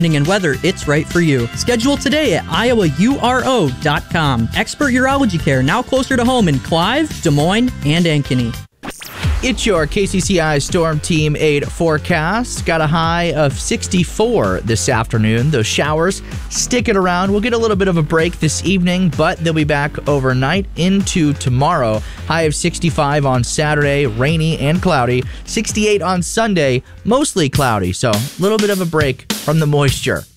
and whether it's right for you. Schedule today at iowauro.com. Expert urology care now closer to home in Clive, Des Moines, and Ankeny. It's your KCCI Storm Team 8 forecast. Got a high of 64 this afternoon. Those showers sticking around. We'll get a little bit of a break this evening, but they'll be back overnight into tomorrow. High of 65 on Saturday, rainy and cloudy. 68 on Sunday, mostly cloudy. So a little bit of a break from the moisture.